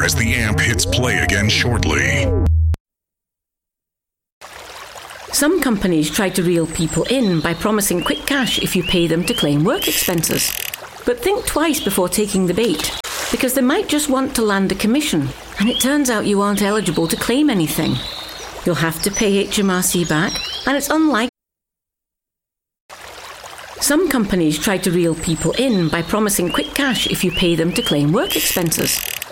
as the AMP hits play again shortly. Some companies try to reel people in by promising quick cash if you pay them to claim work expenses. But think twice before taking the bait, because they might just want to land a commission, and it turns out you aren't eligible to claim anything. You'll have to pay HMRC back, and it's unlikely. Some companies try to reel people in by promising quick cash if you pay them to claim work expenses.